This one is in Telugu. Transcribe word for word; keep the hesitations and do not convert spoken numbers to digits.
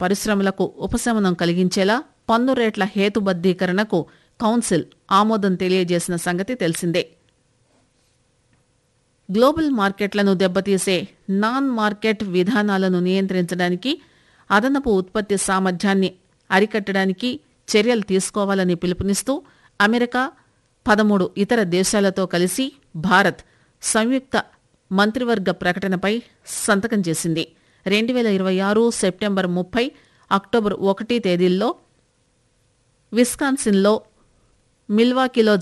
పరిశ్రమలకు ఉపశమనం కలిగించేలా పన్ను రేట్ల హేతుబద్దీకరణకు కౌన్సిల్ ఆమోదం తెలియజేసిన సంగతి తెలిసిందే. గ్లోబల్ మార్కెట్లను దెబ్బతీసే నాన్ మార్కెట్ విధానాలను నియంత్రించడానికి, అదనపు ఉత్పత్తి సామర్థ్యాన్ని అరికట్టడానికి చర్యలు తీసుకోవాలని పిలుపునిస్తూ అమెరికా, పదమూడు ఇతర దేశాలతో కలిసి భారత్ సంయుక్త మంత్రివర్గ ప్రకటనపై సంతకం చేసింది. రెండు వేల ఇరవై ఆరు సెప్టెంబర్ ముప్పై అక్టోబర్ ఒకటి తేదీల్లో విస్కాన్సిన్లో, మిల్వాకీలో